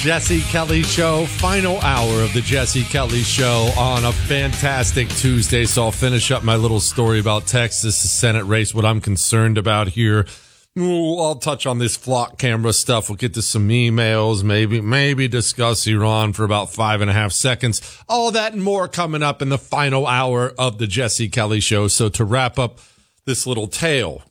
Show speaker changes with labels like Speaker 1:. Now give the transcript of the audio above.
Speaker 1: Jesse Kelly Show, final hour of the Jesse Kelly Show on a fantastic Tuesday. So I'll finish up my little story about Texas Senate race, what I'm concerned about here. Ooh, I'll touch on this flock camera stuff. We'll get to some emails, maybe discuss Iran for about 5.5 seconds. All that and more coming up in the final hour of the Jesse Kelly Show. So to wrap up this little tale